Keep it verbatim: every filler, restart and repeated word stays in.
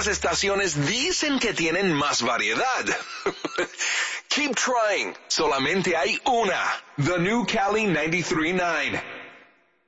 otras estaciones dicen que tienen más variedad. Keep trying. Solamente hay una. The New Cali ninety-three point nine.